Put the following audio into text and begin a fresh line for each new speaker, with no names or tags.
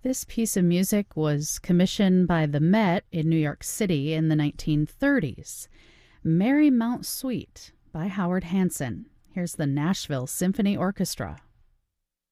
This piece of music was commissioned by the Met in New York City in the 1930s. Marymount Suite by Howard Hanson. Here's the Nashville Symphony Orchestra.